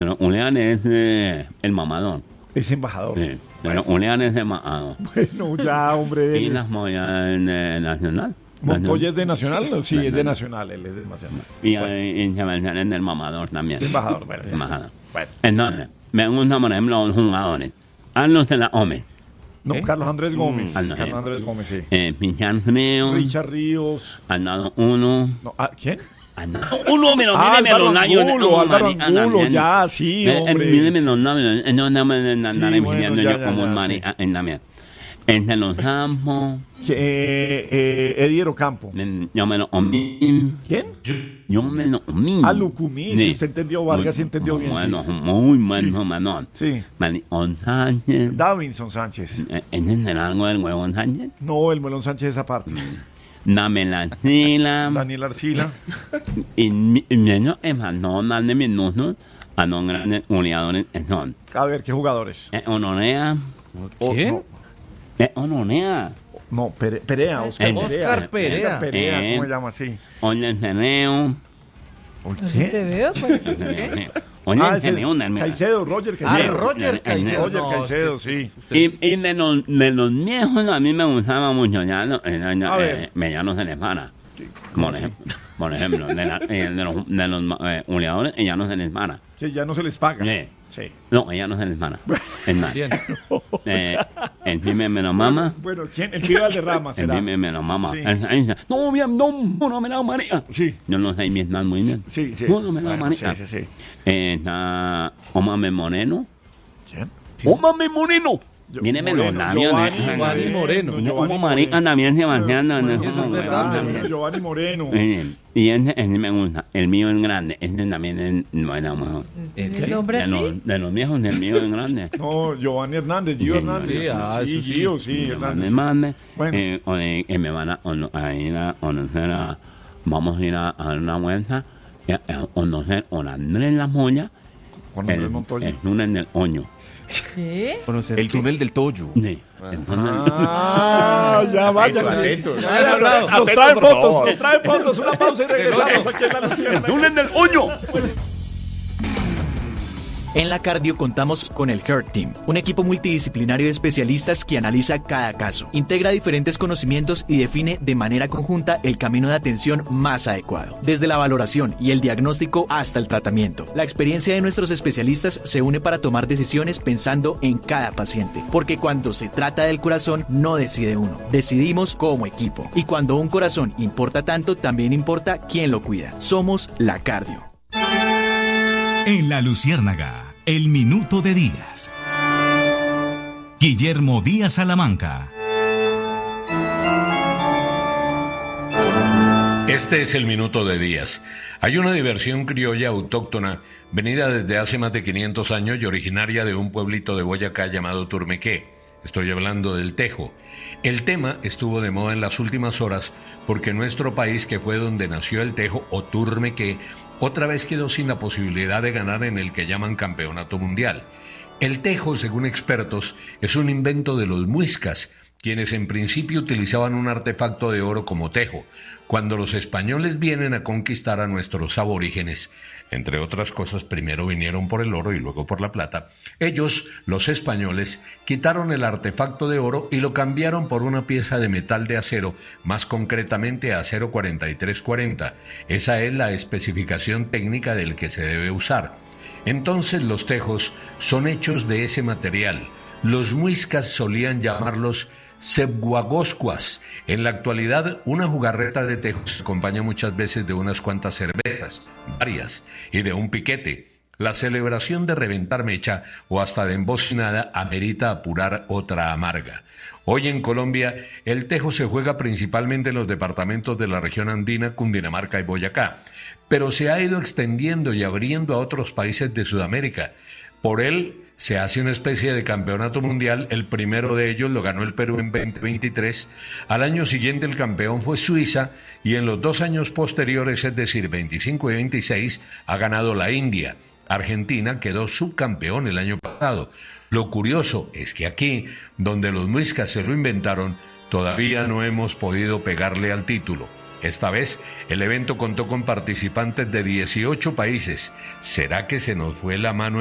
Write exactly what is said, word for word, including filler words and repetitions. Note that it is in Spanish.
Pero Julián es eh, el mamador. Es embajador. Sí. Pero Julián es el mamador. Bueno, ya, hombre. Y las Moya en eh, Nacional. ¿Montoya es de Nacional? Sí, es de Nacional, él es de Nacional. Y en Sebastián es del mamador también. Es embajador, bueno. Embajador. Bueno. Entonces, me gustan, por ejemplo, los jugadores. Carlos de la Ome. No, ¿Eh? Carlos Andrés Gómez. Mm. Carlos Andrés Gómez, sí. Eh, Pichar Frío. Richard Ríos. Al lado uno. No, ¿ah, ¿quién? Al lado uno, pero ah, míreme los labios. Álvaro Angulo, ya, sí, hombre. Míreme los labios. No, no me andaré pidiendo yo como un mari en la mía. Entre los campos. Eh, eh, Eddie Ocampo. Yo me lo omí. ¿Quién? Yo, yo me lo omí. Ah, Lucumí, sí. Usted entendió, Vargas sí entendió bien. Bueno, sí. muy bueno, Manón. Sí. Manicón Sánchez. Davinson Sánchez. ¿Entienden algo del huevón Sánchez? No, el Melón Sánchez esa parte. Dame la Arcila. Daniel Arcila. Y menos es más, no más de minutos a no grandes goleadores son. A ver, ¿qué jugadores? Eh, Honorea. ¿Quién? Eh, Honorea. No, Pere, Perea, Oscar Eh, Perea. Oscar Perea. Oscar Perea, Eh. ¿cómo se llama así? Oye, Ceneo. ¿Sí te veo? Pues, ¿qué? Oye, Ah, ese- Ceneo. Caicedo, Roger Ah, Caicedo. Roger Eh, eh, Caicedo. Roger No, Caicedo, es que- sí. usted- Y, y de, los, de los viejos a mí me gustaba mucho, ya, no, eh, ya, A eh, ver. me ya no se les para. Por ejemplo, por ejemplo de, la- eh, de los, de los eh, goleadores, ella no se les para. Sí, ya no se les paga. Sí. Sí. No, ella no se les para. Es más, Bien. eh, el pime me lo mama. Bueno, ¿quién? El que iba al derrama El será. pime me lo mama. Sí. Él- él dice, no, bien, no, no me la María. Sí. Yo no sé Vietnam muy bien. Sí, sí. No, no me la Bueno, María. sí, sí, sí. Eh, está Omame Moreno. ¿Quién? ¡Omame Moreno! Yo- Míreme los Moreno, labios. Giovanni, de- Giovanni Moreno. Como Giovanni marica Moreno. también Sebastián. no, no, Bueno, no, eso es no, verdad, no, Giovanni, no. Giovanni Moreno. Eh, Y ese, ese me gusta. El mío es grande. Ese también es bueno, mejor. ¿El hombre De así? los, de los viejos, el mío es grande. No, Giovanni Hernández, Gio Sí, Hernández. sí, ah, sí, eso sí. Gio, sí, Me Hernández. mande. Bueno. Eh, o de- que me van a, ono- a ir a conocer a. Vamos a ir a, a dar una vuelta. eh, A conocer a Andrés La Moya. Juan El, Manuel Montoya. el túnel del Oño. ¿Qué? Conocer El túnel del Toyo. Sí. El túnel- Ah, ya vaya. atento. Ya, ya, hablado. Nos traen fotos, nos traen fotos. Una pausa y regresamos aquí en la el Luciérnaga. túnel del Oño. En la Cardio contamos con el Heart Team, un equipo multidisciplinario de especialistas que analiza cada caso, integra diferentes conocimientos y define de manera conjunta el camino de atención más adecuado, desde la valoración y el diagnóstico hasta el tratamiento. La experiencia de nuestros especialistas se une para tomar decisiones pensando en cada paciente, porque cuando se trata del corazón no decide uno, decidimos como equipo. Y cuando un corazón importa tanto, también importa quién lo cuida. Somos la Cardio. En la Luciérnaga, el minuto de Díaz. Guillermo Díaz Salamanca. Este es el minuto de Díaz. Hay una diversión criolla autóctona venida desde hace más de quinientos años y originaria de un pueblito de Boyacá llamado Turmequé. Estoy hablando del tejo. El tema estuvo de moda en las últimas horas porque nuestro país, que fue donde nació el tejo o Turmequé, otra vez quedó sin la posibilidad de ganar en el que llaman campeonato mundial. El tejo, según expertos, es un invento de los muiscas, quienes en principio utilizaban un artefacto de oro como tejo, cuando los españoles vienen a conquistar a nuestros aborígenes. Entre otras cosas, primero vinieron por el oro y luego por la plata. Ellos, los españoles, quitaron el artefacto de oro y lo cambiaron por una pieza de metal de acero, más concretamente acero cuarenta y tres cuarenta. Esa es la especificación técnica del que se debe usar. Entonces los tejos son hechos de ese material. Los muiscas solían llamarlos sebguagoscuas. En la actualidad, una jugarreta de tejo se acompaña muchas veces de unas cuantas cervezas, varias, y de un piquete. La celebración de reventar mecha o hasta de embocinada amerita apurar otra amarga. Hoy en Colombia, el tejo se juega principalmente en los departamentos de la región andina, Cundinamarca y Boyacá, pero se ha ido extendiendo y abriendo a otros países de Sudamérica. Por él se hace una especie de campeonato mundial. El primero de ellos lo ganó el Perú en veinte veintitrés. Al año siguiente el campeón fue Suiza y en los dos años posteriores, es decir, veinticinco y veintiséis, ha ganado la India. Argentina quedó subcampeón el año pasado. Lo curioso es que aquí, donde los muiscas se lo inventaron, todavía no hemos podido pegarle al título. Esta vez, el evento contó con participantes de dieciocho países. ¿Será que se nos fue la mano